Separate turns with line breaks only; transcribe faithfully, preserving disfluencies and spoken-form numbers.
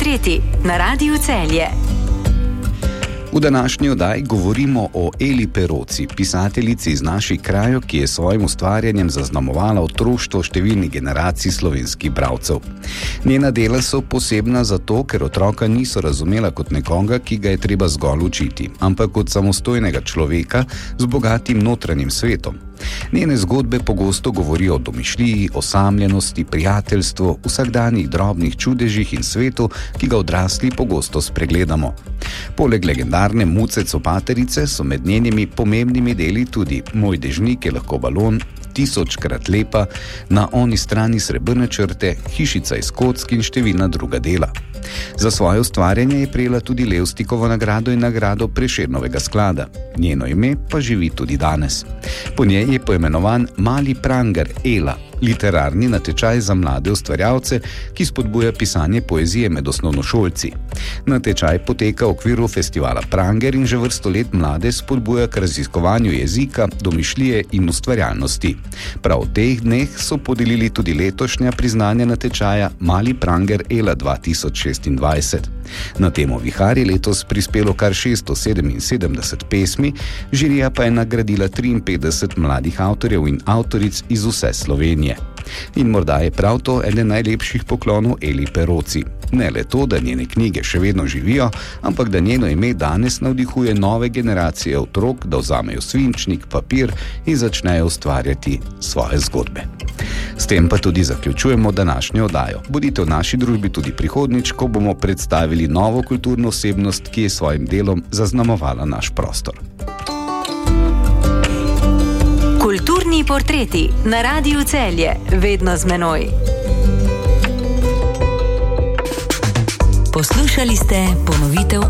portreti na Radiu Celje.
V današnji oddaji govorimo o Eli Peroci, pisateljici iz naših krajev, ki je svojim ustvarjanjem zaznamovala otroštvo številnih generacij slovenskih bralcev. Njena dela so posebna zato, ker otroka niso razumela kot nekoga, ki ga je treba zgolj učiti, ampak kot samostojnega človeka z bogatim notranjim svetom. Njene zgodbe pogosto govorijo o domišljiji, osamljenosti, prijateljstvu, vsakdanjih drobnih čudežih in svetu, ki ga odrasli pogosto spregledamo. Poleg legendarne Muce Copaterice so med njenimi pomembnimi deli tudi Moj dežnik je lahko balon, Tisočkrat lepa, Na oni strani srebrne črte, Hišica iz kock in številna druga dela. Za svoje ustvarjanje je prejela tudi Levstikovo nagrado in nagrado Prešernovega sklada. Njeno ime pa živi tudi danes. Po njej je poimenovan Mali pranger Ela, literarni natečaj za mlade ustvarjalce, ki spodbuja pisanje poezije med osnovnošolci. Natečaj poteka v okviru festivala Pranger in že vrsto let mlade spodbuja k raziskovanju jezika, domišljije in ustvarjalnosti. Prav v teh dneh so podelili tudi letošnja priznanja natečaja Mali pranger Ela dva tisoč šestindvajset. Na temo Vihar je letos prispelo kar šeststo sedeminsedemdeset pesmi, žirija pa je nagradila triinpetdeset mladih avtorjev in avtoric iz vse Slovenije. In morda je prav to eden najlepših poklonov Eli Peroci. Ne le to, da njene knjige še vedno živijo, ampak da njeno ime danes navdihuje nove generacije otrok, da vzamejo svinčnik, papir in začnejo ustvarjati svoje zgodbe. S tem pa tudi zaključujemo današnjo oddajo. Bodite v naši družbi tudi prihodnjič, ko bomo predstavili novo kulturno osebnost, ki je svojim delom zaznamovala naš prostor.
Kulturni portreti na Radiu Celje, vedno z menoj. Poslušali ste ponovitev